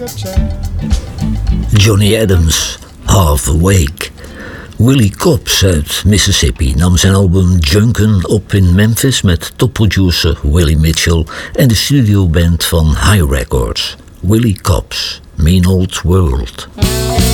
Johnny Adams, Half Awake. Willie Cobbs uit Mississippi nam zijn album Junkin' op in Memphis met topproducer Willie Mitchell en de studioband van High Records. Willie Cobbs, Mean Old World.